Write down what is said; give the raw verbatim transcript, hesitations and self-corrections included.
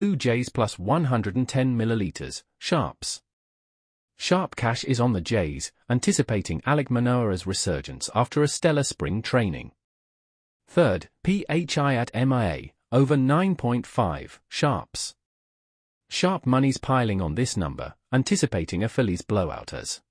two J's plus one hundred ten milliliters, Sharps. Sharp Cash is on the J's, anticipating Alek Manoah's resurgence after a stellar spring training. Third, P H I at M I A, over nine point five, Sharps. Sharp money's piling on this number, anticipating a Phillies blowout as